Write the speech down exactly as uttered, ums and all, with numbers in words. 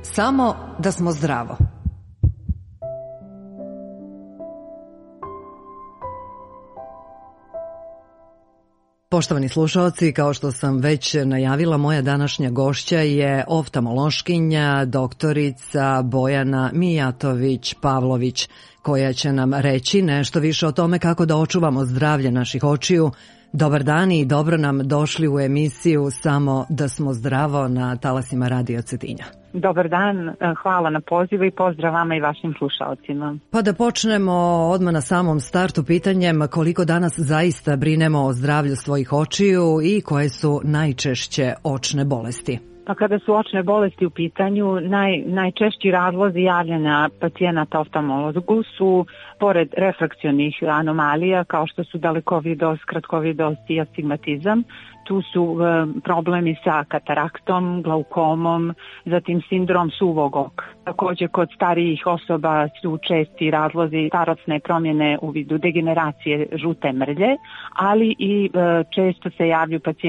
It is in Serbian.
Samo da smo zdravo. Poštovani slušaoci, kao što sam već najavila, moja današnja gošća je oftalmološkinja, doktorica Bojana Mijatović-Pavlović, koja će nam reći nešto više o tome kako da očuvamo zdravlje naših očiju. Dobar dan i dobro nam došli u emisiju Samo da smo zdravo na talasima Radio Cetinja. Dobar dan, hvala na pozivu i pozdrav vama i vašim slušalcima. Pa da počnemo odmah na samom startu pitanjem koliko danas zaista brinemo o zdravlju svojih očiju i koje su najčešće očne bolesti. Pa kada su očne bolesti u pitanju, naj, najčešći razlozi javljanja pacijenata oftalmologu su, pored refrakcionih anomalija kao što su dalekovidost, kratkovidost i astigmatizam, tu su e, problemi sa kataraktom, glaukomom, zatim sindrom suvog oka. Također kod starijih osoba su česti razlozi starosne promjene u vidu degeneracije žute mrlje, ali i e, često se javljaju pacijenti